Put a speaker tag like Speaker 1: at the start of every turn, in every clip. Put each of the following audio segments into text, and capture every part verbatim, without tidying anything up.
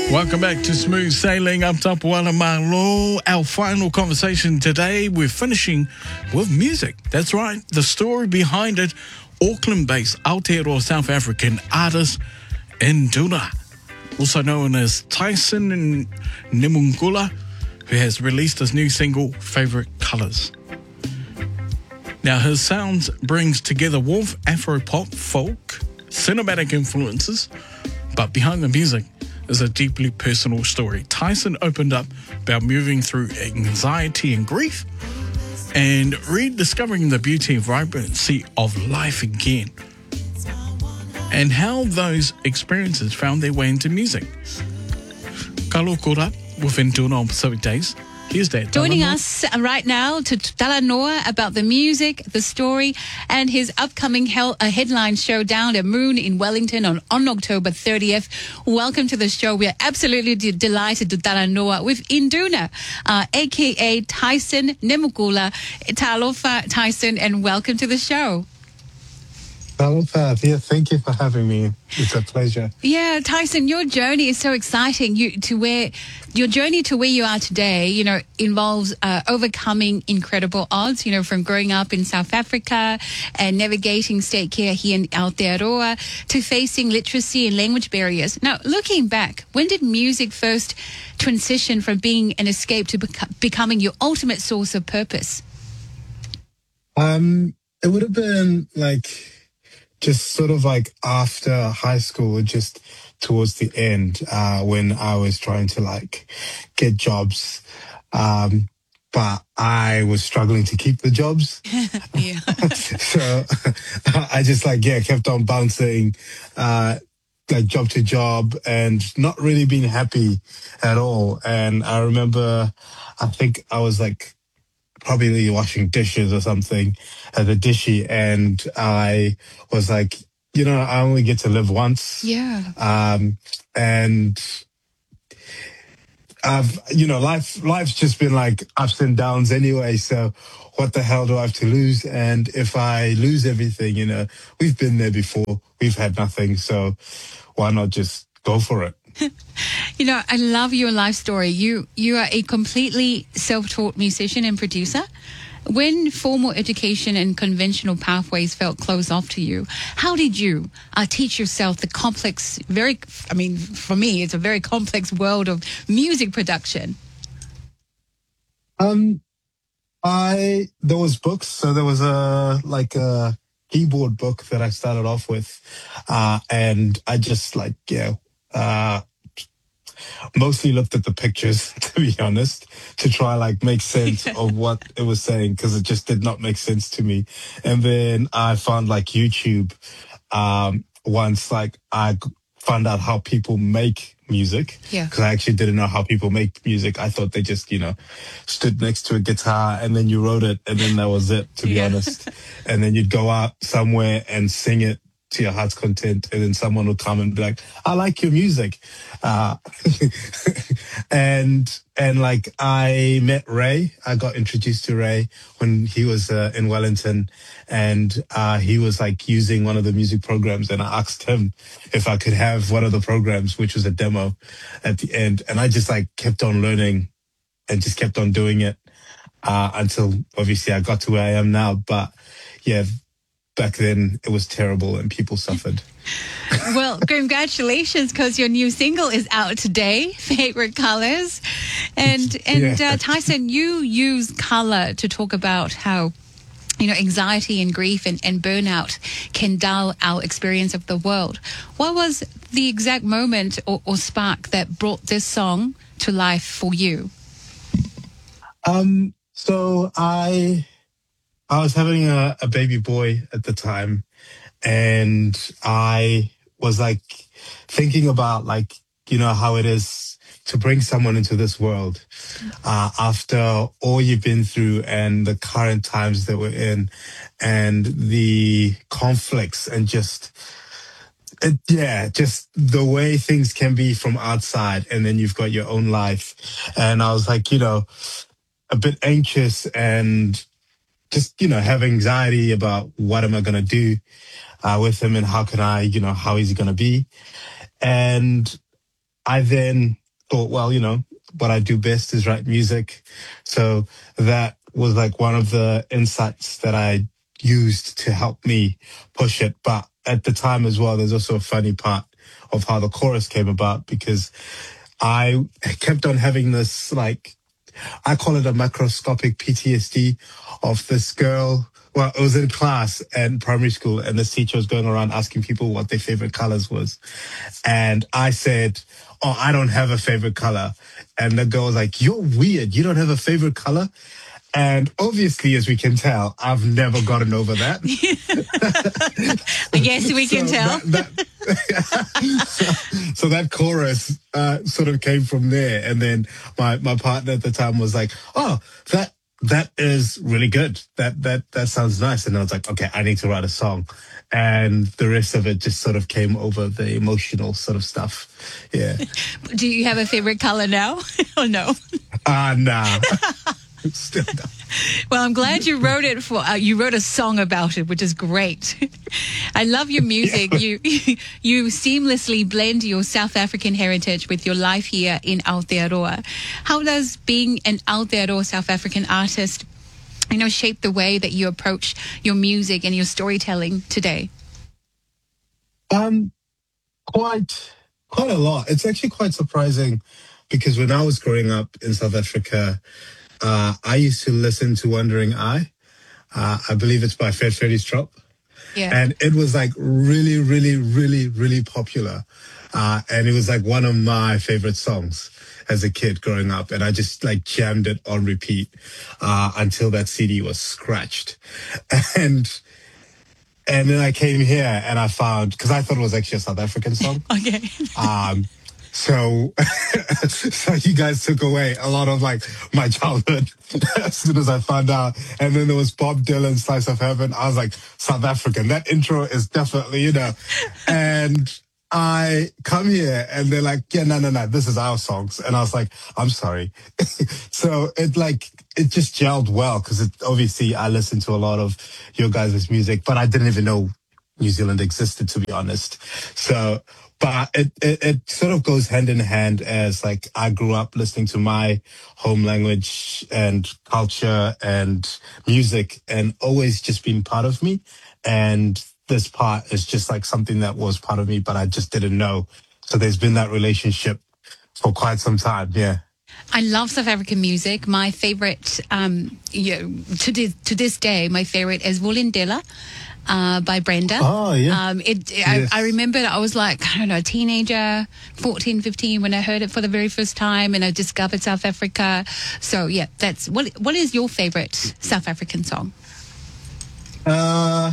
Speaker 1: Welcome back to Smooth Sailing up top Walamalo. Our final conversation today, we're finishing with music. That's right, the story behind it. Auckland-based Aotearoa South African artist Induna, also known as Tyson Nemungula, who has released his new single, Favorite Colors. Now, his sounds brings together warmth, Afro-pop, folk, cinematic influences, but behind the music is a deeply personal story. Tyson opened up about moving through anxiety and grief and rediscovering the beauty and vibrancy of life again, and how those experiences found their way into music. Kalo Kora with Induna on Pacific Days. Here's that.
Speaker 2: Joining us right now to Talanoa about the music, the story, and his upcoming hel- uh, headline show down at Moon in Wellington on, on October thirtieth. Welcome to the show. We are absolutely de- delighted to Talanoa with Induna, uh, a k a. Tyson Nemungula. Talofa, Tyson, and welcome to the show.
Speaker 3: Talofa, yeah, thank you for having me. It's a pleasure.
Speaker 2: Yeah, Tyson, your journey is so exciting. You to where your journey to where you are today, you know, involves uh, overcoming incredible odds. You know, from growing up in South Africa and navigating state care here in Aotearoa to facing literacy and language barriers. Now, looking back, when did music first transition from being an escape to bec- becoming your ultimate source of purpose?
Speaker 3: Um, it would have been like, just sort of like after high school, just towards the end, uh, when I was trying to like get jobs. Um, but I was struggling to keep the jobs.
Speaker 2: Yeah.
Speaker 3: So I just like, yeah, kept on bouncing, uh, like job to job and not really being happy at all. And I remember, I think I was like, probably washing dishes or something at the dishy, and I was like, you know, I only get to live once.
Speaker 2: Yeah.
Speaker 3: Um, and I've, you know, life, life's just been like ups and downs anyway. So what the hell do I have to lose? And if I lose everything, you know, we've been there before. We've had nothing. So why not just go for it?
Speaker 2: You know, I love your life story. You you are a completely self-taught musician and producer. When formal education and conventional pathways felt closed off to you, how did you uh, teach yourself the complex, very, I mean, for me, it's a very complex world of music production?
Speaker 3: Um, I, there was books. So there was a, like a keyboard book that I started off with. Uh, and I just like, yeah, uh, mostly looked at the pictures, to be honest, to try like make sense of what it was saying, because it just did not make sense to me. And then I found like YouTube. Um, once like I found out how people make music,
Speaker 2: Yeah.
Speaker 3: because I actually didn't know how people make music. I thought they just, you know, stood next to a guitar and then you wrote it and then that was it, to be
Speaker 2: Yeah.
Speaker 3: honest. And then you'd go out somewhere and sing it to your heart's content, and then someone would come and be like, I like your music. Uh, and, and like I met Ray. I got introduced to Ray when he was uh, in Wellington, and uh, he was like using one of the music programs, and I asked him if I could have one of the programs, which was a demo at the end. And I just like kept on learning and just kept on doing it uh, until obviously I got to where I am now. But yeah, back then it was terrible and people suffered.
Speaker 2: Well, congratulations, because your new single is out today, Favorite Colors. And and
Speaker 3: Yeah.
Speaker 2: uh, Tyson, you use color to talk about how, you know, anxiety and grief and, and burnout can dull our experience of the world. What was the exact moment or, or spark that brought this song to life for you?
Speaker 3: Um, so I, I was having a, a baby boy at the time, and I was like thinking about like, you know, how it is to bring someone into this world uh, after all you've been through and the current times that we're in and the conflicts and just, it, yeah, just the way things can be from outside, and then you've got your own life. And I was like, you know, a bit anxious and just, you know, have anxiety about what am I going to do uh, with him, and how can I, you know, how is he going to be? And I then thought, well, you know, what I do best is write music. So that was like one of the insights that I used to help me push it. But at the time as well, there's also a funny part of how the chorus came about, because I kept on having this, like, I call it a macroscopic P T S D of this girl. Well, it was in class and primary school, and this teacher was going around asking people what their favorite colors was. And I said, oh, I don't have a favorite color. And the girl was like, you're weird. You don't have a favorite color? And obviously, as we can tell, I've never gotten over that.
Speaker 2: I guess we can
Speaker 3: so
Speaker 2: tell.
Speaker 3: That, that so, so that chorus uh, sort of came from there. And then my, my partner at the time was like, oh, that that is really good. That that that sounds nice. And I was like, okay, I need to write a song. And the rest of it just sort of came over the emotional sort of stuff. Yeah.
Speaker 2: Do you have a favorite color now? Oh, no.
Speaker 3: Ah, uh, nah. Still no.
Speaker 2: Well, I'm glad you wrote it for. Uh, you wrote a song about it, which is great. I love your music. Yeah. You you seamlessly blend your South African heritage with your life here in Aotearoa. How does being an Aotearoa South African artist, you know, shape the way that you approach your music and your storytelling today?
Speaker 3: Um, quite quite a lot. It's actually quite surprising, because when I was growing up in South Africa, Uh, I used to listen to Wandering Eye. Uh, I believe it's by Fred Freddy's Trop.
Speaker 2: Yeah.
Speaker 3: And it was like really, really, really, really popular. Uh, and it was like one of my favorite songs as a kid growing up. And I just like jammed it on repeat uh, until that C D was scratched. And and then I came here and I found, because I thought it was actually a South African song.
Speaker 2: Okay.
Speaker 3: Um, So, so you guys took away a lot of like my childhood as soon as I found out. And then there was Bob Dylan's Slice of Heaven. I was like, South African. That intro is definitely, you know. And I come here and they're like, yeah, no, no, no, this is our songs. And I was like, I'm sorry. So it like, it just gelled well, because it, obviously I listened to a lot of your guys' music, but I didn't even know New Zealand existed, to be honest. So, but it, it, it sort of goes hand in hand, as like I grew up listening to my home language and culture and music, and always just been part of me. And this part is just like something that was part of me, but I just didn't know. So there's been that relationship for quite some time. Yeah.
Speaker 2: I love South African music. My favorite, um, you know, to this, to this day, my favorite is Vulindlela. Uh, by Brenda.
Speaker 3: Oh, yeah.
Speaker 2: Um, it,
Speaker 3: yes.
Speaker 2: I, I remember I was like, I don't know, a teenager, fourteen, fifteen, when I heard it for the very first time, and I discovered South Africa. So, yeah, that's, what. what is your favorite South African song?
Speaker 3: Uh,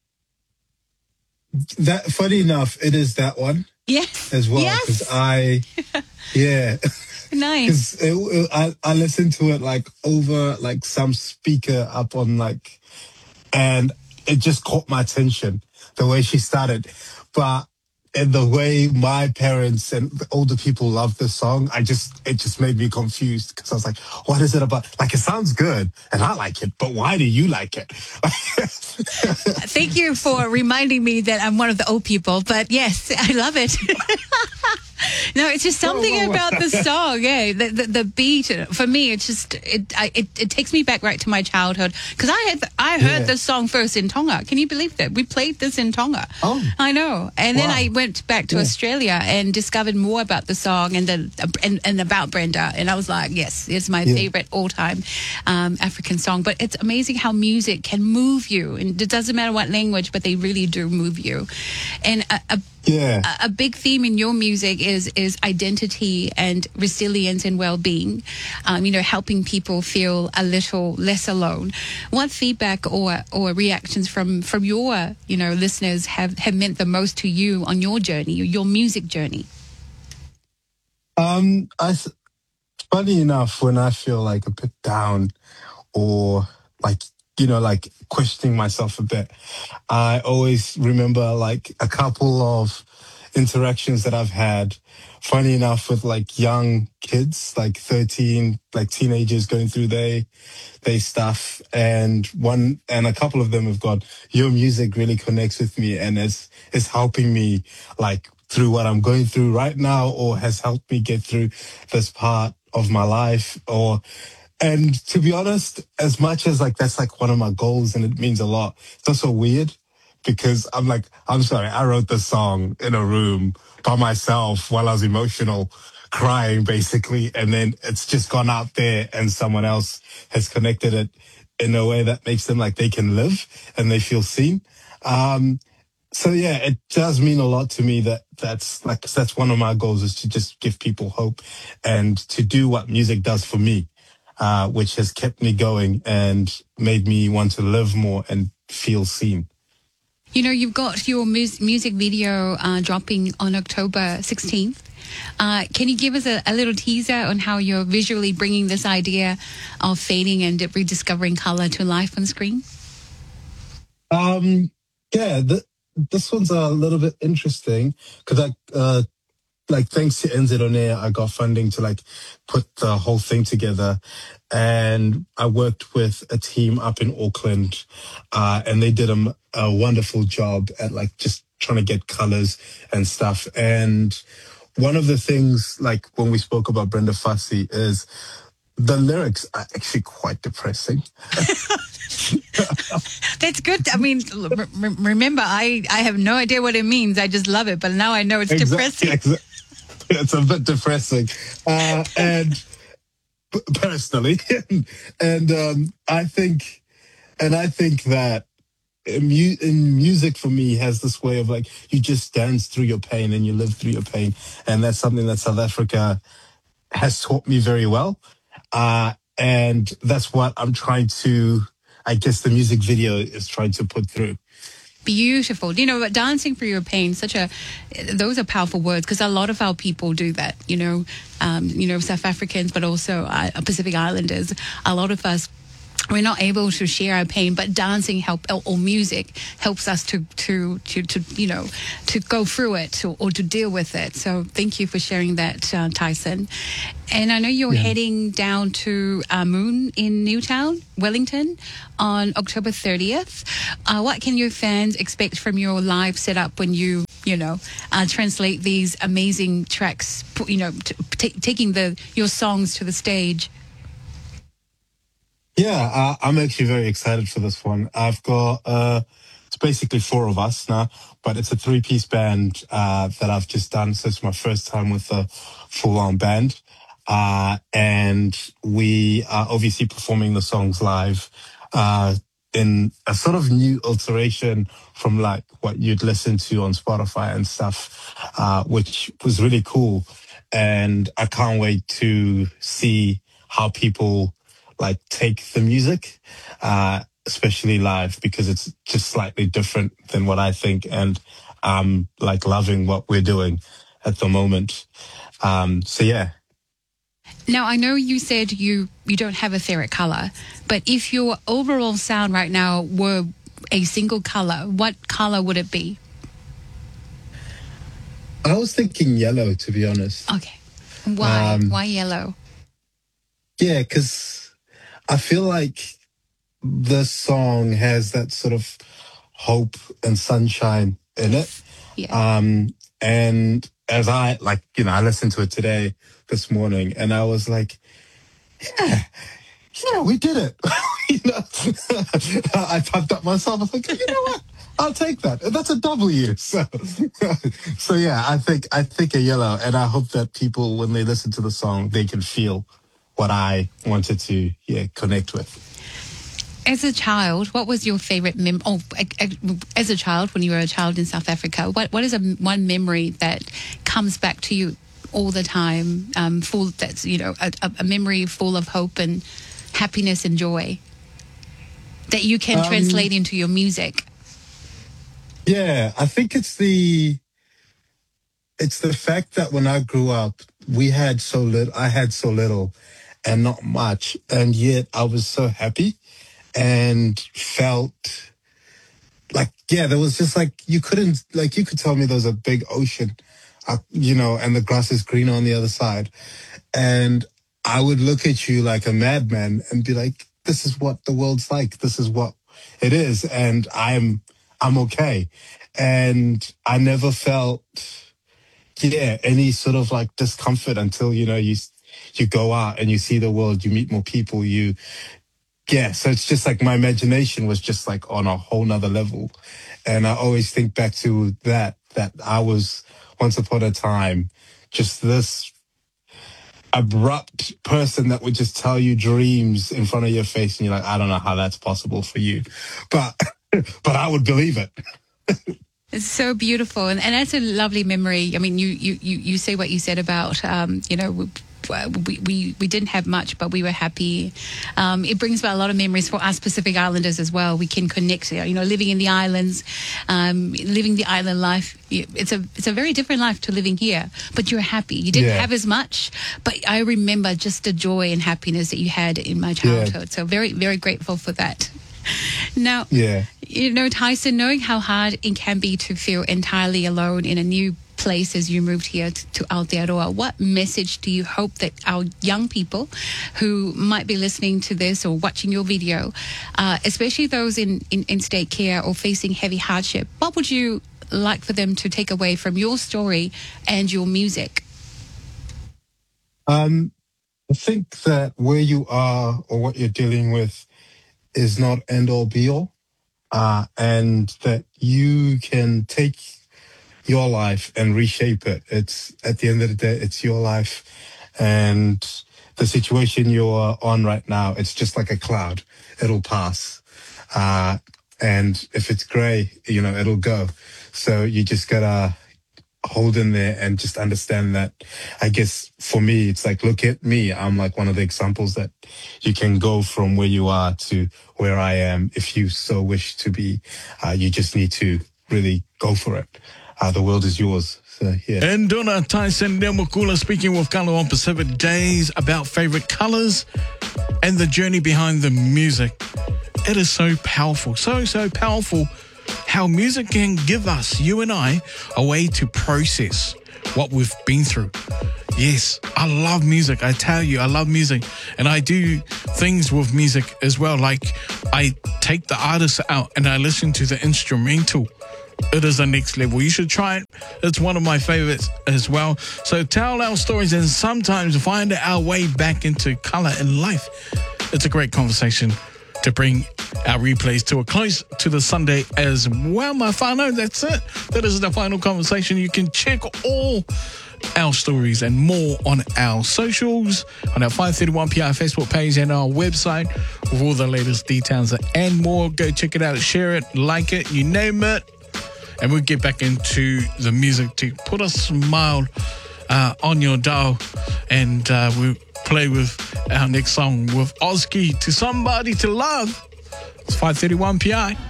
Speaker 3: that, funny enough, it is that one.
Speaker 2: Yes.
Speaker 3: As well.
Speaker 2: Yes.
Speaker 3: Because I, yeah.
Speaker 2: Nice.
Speaker 3: Because I, I listened to it like over like some speaker up on like, and it just caught my attention, the way she started. But in the way my parents and the older people love this song, I just, it just made me confused, because I was like, what is it about? Like, it sounds good and I like it, but why do you like it?
Speaker 2: Thank you for reminding me that I'm one of the old people, but yes, I love it. No, it's just something
Speaker 3: whoa, whoa, whoa.
Speaker 2: about the song, yeah. The, the the beat for me, it's just it I, it, it takes me back right to my childhood, because I had I heard
Speaker 3: Yeah.
Speaker 2: this song first in Tonga. Can you believe that we played this in Tonga?
Speaker 3: Oh,
Speaker 2: I know. And then
Speaker 3: wow.
Speaker 2: I went back to
Speaker 3: Yeah.
Speaker 2: Australia and discovered more about the song and the and, and about Brenda, and I was like, yes, it's my
Speaker 3: Yeah.
Speaker 2: favorite all time um, African song. But it's amazing how music can move you, and it doesn't matter what language, but they really do move you. And a, a
Speaker 3: Yeah.
Speaker 2: a big theme in your music is is identity and resilience and well-being, um, you know, helping people feel a little less alone. What feedback or or reactions from from your, you know, listeners have have meant the most to you on your journey, your music journey?
Speaker 3: Um, I, funny enough, when I feel like a bit down or like, you know, like questioning myself a bit, I always remember like a couple of interactions that I've had, funny enough, with like young kids, like thirteen, like teenagers going through their, their stuff. And one, and a couple of them have gone, your music really connects with me and it's, it's helping me like through what I'm going through right now, or has helped me get through this part of my life. Or, and to be honest, as much as like that's like one of my goals and it means a lot, it's also weird because I'm like, I'm sorry, I wrote this song in a room by myself while I was emotional, crying basically, and then it's just gone out there and someone else has connected it in a way that makes them like they can live and they feel seen. Um, so yeah, it does mean a lot to me that that's like, that's one of my goals, is to just give people hope and to do what music does for me, uh, which has kept me going and made me want to live more and feel seen.
Speaker 2: You know, you've got your mus- music video uh, dropping on October sixteenth. Uh, can you give us a, a little teaser on how you're visually bringing this idea of fading and rediscovering color to life on screen?
Speaker 3: Um, yeah, th- this one's a little bit interesting because I, uh, like, thanks to N Z On Air, I got funding to like put the whole thing together, and I worked with a team up in Auckland, uh, and they did a, a wonderful job at like just trying to get colors and stuff. And one of the things, like when we spoke about Brenda Fassie, is the lyrics are actually quite depressing.
Speaker 2: That's good. I mean, r- r- remember, I, I have no idea what it means. I just love it. But now I know it's
Speaker 3: Exactly,
Speaker 2: depressing.
Speaker 3: exa- it's a bit depressing. Uh, and p- personally, and um, I think, and I think that in, mu- in music for me has this way of like, you just dance through your pain and you live through your pain. And that's something that South Africa has taught me very well. Uh, and that's what I'm trying to, I guess the music video is trying to put through.
Speaker 2: Beautiful. You know, but dancing for your pain, such a, those are powerful words, because a lot of our people do that, you know, um, you know, South Africans, but also uh, Pacific Islanders. A lot of us, we're not able to share our pain, but dancing help or, or music helps us to, to, to, to, you know, to go through it or, or to deal with it. So thank you for sharing that, uh, Tyson. And I know you're
Speaker 3: Yeah.
Speaker 2: heading down to uh, Moon in Newtown, Wellington, on October thirtieth. Uh, what can your fans expect from your live setup when you, you know, uh, translate these amazing tracks, you know, t- t- taking the your songs to the stage?
Speaker 3: Yeah, uh, I'm actually very excited for this one. I've got, uh, it's basically four of us now, but it's a three piece band, uh, that I've just done. So it's my first time with a full on band. Uh, and we are obviously performing the songs live, uh, in a sort of new alteration from like what you'd listen to on Spotify and stuff, uh, which was really cool. And I can't wait to see how people like take the music, uh, especially live, because it's just slightly different than what I think. And I'm like loving what we're doing at the moment. Um, so yeah.
Speaker 2: Now, I know you said you, you don't have a favorite color, but if your overall sound right now were a single color, what color would it be?
Speaker 3: I was thinking yellow, to be honest.
Speaker 2: Okay. Why?
Speaker 3: Um,
Speaker 2: Why yellow?
Speaker 3: Yeah, because I feel like this song has that sort of hope and sunshine in it.
Speaker 2: Yeah.
Speaker 3: Um, and as I like, you know, I listened to it today, this morning, and I was like, yeah, yeah, we did it. you know, I pumped up myself. I was like, you know what? I'll take that. That's a W. So, so yeah, I think I think a yellow, and I hope that people, when they listen to the song, they can feel what I wanted to, yeah, connect with.
Speaker 2: As a child, what was your favorite mem? Oh, as a child, when you were a child in South Africa, what what is a one memory that comes back to you all the time? Um, full that's you know a, a memory full of hope and happiness and joy that you can
Speaker 3: Um,
Speaker 2: translate into your music.
Speaker 3: Yeah, I think it's the it's the fact that when I grew up, we had so little. I had so little, and not much, and yet I was so happy and felt like, yeah, there was just like, you couldn't, like, you could tell me there was a big ocean, uh, you know, and the grass is green on the other side. And I would look at you like a madman and be like, this is what the world's like. This is what it is. And I'm, I'm okay. And I never felt yeah, any sort of like discomfort until, you know, you, you go out and you see the world, you meet more people, you, yeah. So it's just like my imagination was just like on a whole nother level. And I always think back to that, that I was once upon a time, just this abrupt person that would just tell you dreams in front of your face. And you're like, I don't know how that's possible for you, but, but I would believe it.
Speaker 2: It's so beautiful. And, and that's a lovely memory. I mean, you, you, you, you say what you said about, um, you know, we, we, we didn't have much, but we were happy. Um, it brings back a lot of memories for us Pacific Islanders as well. We can connect, you know, living in the islands, um, living the island life. It's a, it's a very different life to living here, but you're happy. You didn't
Speaker 3: yeah.
Speaker 2: have as much, but I remember just the joy and happiness that you had in my childhood. Yeah. So very, very grateful for that. Now,
Speaker 3: yeah.
Speaker 2: you know, Tyson, knowing how hard it can be to feel entirely alone in a new place as you moved here to, to Aotearoa, what message do you hope that our young people who might be listening to this or watching your video, uh, especially those in, in, in state care or facing heavy hardship, what would you like for them to take away from your story and your music?
Speaker 3: Um, I think that where you are or what you're dealing with is not end all be all, uh, and that you can take your life and reshape it. It's at the end of the day, it's your life, and the situation you're on right now, it's just like a cloud. It'll pass. Uh, and if it's gray, you know, it'll go. So you just gotta hold in there and just understand that. I guess for me, it's like, look at me. I'm like one of the examples that you can go from where you are to where I am if you so wish to be. Uh, you just need to really go for it. Uh, the world is yours. So, yeah.
Speaker 1: And Donna Tyson Demokula speaking with Kalo on Pacific Days about favorite colors and the journey behind the music. It is so powerful, so, so powerful how music can give us, you and I, a way to process what we've been through. Yes, I love music. I tell you, I love music. And I do things with music as well. Like I take the artist out and I listen to the instrumental. It is the next level. You should try it. It's one of my favorites as well. So tell our stories and sometimes find our way back into color in life. It's a great conversation to bring our replays to a close to the Sunday as well, my whānau. That's it. That is the final conversation. You can check all our stories and more on our socials, on our five thirty-one P R Facebook page and our website with all the latest details and more. Go check it out, share it, like it, you name it. And we'll get back into the music to put a smile uh, on your dial. And uh, we'll play with our next song with Oski, To Somebody to Love. It's five thirty-one P I.